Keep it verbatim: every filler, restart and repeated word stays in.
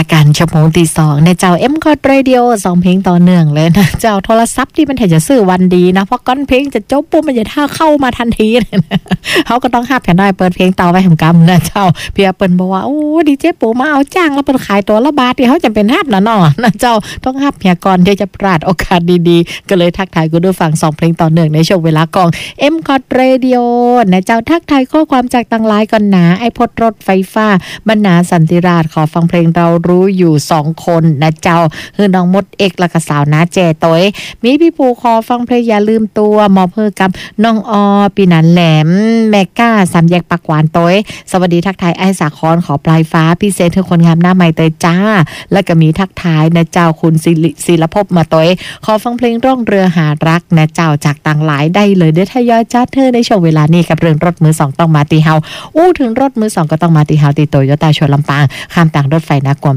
ายการชั่วโมงที่สองในเจ้า เอ็ม คอร์ด Radio สองเพลงต่อเนื่องเลยนะเจ้าโทรศัพท์ที่มันแทจะซื้อวันดีนะเพราะก้อนเพลงจะจบปุ๊บมันจะท่าเข้ามาทันทีเลยนะเขาก็ต้องหับกันได้เปิดเพลงต่อไว้ทำกรรมนะเจ้าเพียเปิ้นบอกว่าโอ้ดีเจปู่มาเอาจ้างแล้วเปิ้นขายตัวละบาทที่เขาจะเป็นหับนะเนาะนะเจ้าต้องหับเพียก่อนที่จะพลาดโอกาสดีๆก็เลยทักทายคุณผู้ฟังสองเพลงต่อเนื่องในช่วงเวลากอง เอ็ม คอร์ด Radio นะเจ้าทักทายข้อความจากต่างหลายก่อนหนาไอพดรถไฟฟ้าบรรณาสันติราชขอฟังเพลงเรารู้อยู่สองคนนะเจ้าคือน้องมดเอกและก็สาวนาแจตอยมีพี่ปูขอฟังเพลงอย่าลืมตัวมอบเพื่อกับน้องออปีนันแหลมแมก้าสามแยกปักหวานตอยสวัสดีทักทายไอสาครขอปลายฟ้าพิเศษเธอคนงามหน้าใหม่เตยจ้าแล้วก็มีทักทายนะเจ้าคุณศิลภพมาตอยขอฟังเพลงร่องเรือหารักนะเจ้าจากต่างหลายได้เลยเด้อทยอยจ้าเธอในช่วงเวลานี้กับเรื่องรถมือสองต้องมาตีเฮาอู้ถึงรถมือสองก็ต้องมาตีเฮาตีโตโยต้าชลลำปางข้ามต่างรถไฟนะกวม